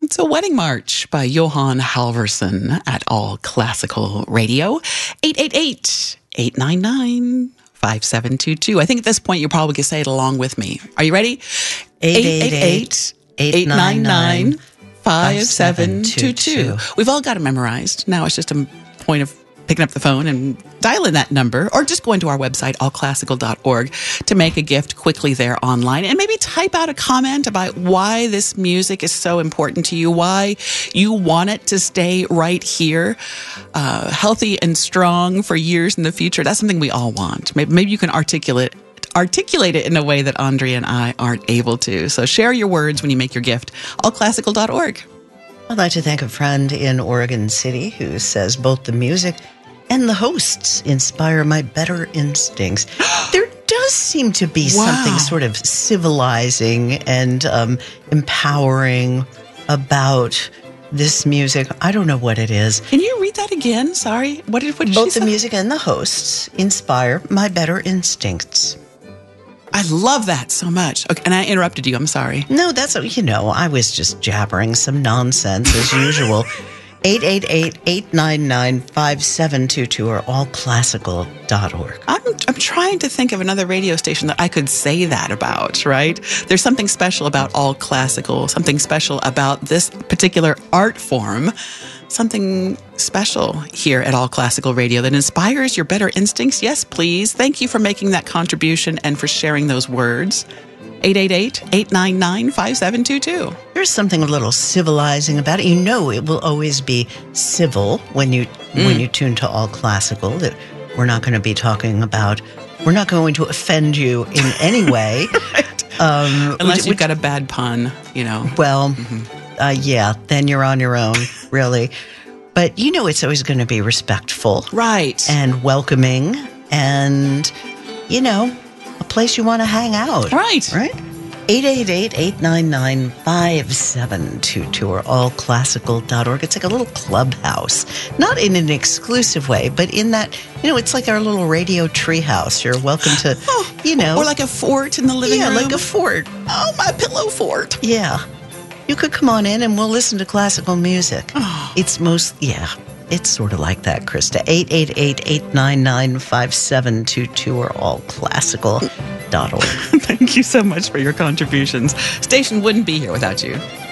It's a wedding march by Johan Halvorsen at All Classical Radio. 888-899-5722. I think at this point you probably could say it along with me. Are you ready? 888-899-5722. We've all got it memorized. Now it's just a point of picking up the phone and dialing that number, or just going to our website, allclassical.org, to make a gift quickly there online, and maybe type out a comment about why this music is so important to you, why you want it to stay right here, healthy and strong for years in the future. That's something we all want. Maybe you can articulate it in a way that Andrea and I aren't able to. So share your words when you make your gift. Allclassical.org. I'd like to thank a friend in Oregon City who says both the music and the hosts inspire my better instincts. There does seem to be something sort of civilizing and empowering about this music. I don't know what it is. Can you read that again? Sorry. What did both she say? The music and the hosts inspire my better instincts. I love that so much. Okay, and I interrupted you. I'm sorry. No, that's, I was just jabbering some nonsense as usual. 888-899-5722 or allclassical.org. I'm trying to think of another radio station that I could say that about, right? There's something special about All Classical, something special about this particular art form, something special here at All Classical Radio that inspires your better instincts. Yes, please. Thank you for making that contribution and for sharing those words. 888-899-5722. There's something a little civilizing about it. You know it will always be civil when you tune to All Classical, that we're not going to be talking about, we're not going to offend you in any way. Unless you've got a bad pun, Well, then you're on your own, really. But it's always going to be respectful. Right. And welcoming and, a place you want to hang out. Right. 888-899-5722 or allclassical.org. It's like a little clubhouse. Not in an exclusive way, but in that, it's like our little radio treehouse. You're welcome to, Or like a fort in the living room. Yeah, like a fort. Oh, my pillow fort. Yeah. You could come on in and we'll listen to classical music. Oh. It's sort of like that, Krista. 888-899-5722 or allclassical.org. Thank you so much for your contributions. Station wouldn't be here without you.